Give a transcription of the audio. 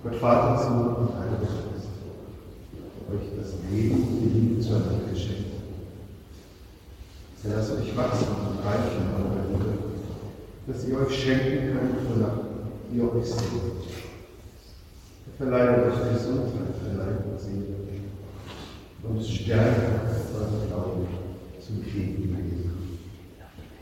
Gott Vater, Sohn und Heiliger Geist, euch das Leben und die Liebe zueinander geschenkt. Lasst euch wachsen und reichen an eurer Liebe, dass ihr euch schenken könnt, wonach ihr euch sehnt. Verleihe euch Gesundheit